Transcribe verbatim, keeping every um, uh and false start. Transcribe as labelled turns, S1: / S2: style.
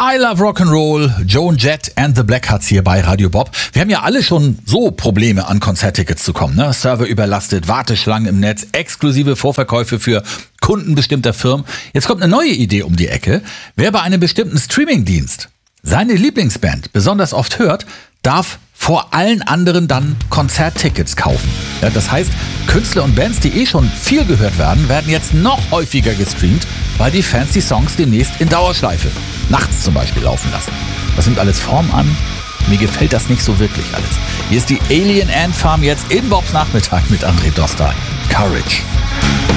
S1: I Love Rock'n'Roll, Joan Jett and the Blackhearts hier bei Radio Bob. Wir haben ja alle schon so Probleme, an Konzerttickets zu kommen. Ne? Server überlastet, Warteschlangen im Netz, exklusive Vorverkäufe für Kunden bestimmter Firmen. Jetzt kommt eine neue Idee um die Ecke. Wer bei einem bestimmten Streamingdienst seine Lieblingsband besonders oft hört, darf vor allen anderen dann Konzerttickets kaufen. Ja, das heißt, Künstler und Bands, die eh schon viel gehört werden, werden jetzt noch häufiger gestreamt, weil die Fans die Songs demnächst in Dauerschleife, nachts zum Beispiel, laufen lassen. Das nimmt alles Form an. Mir gefällt das nicht so wirklich alles. Hier ist die Alien Ant Farm jetzt in Bobs Nachmittag mit André Dostal. Courage.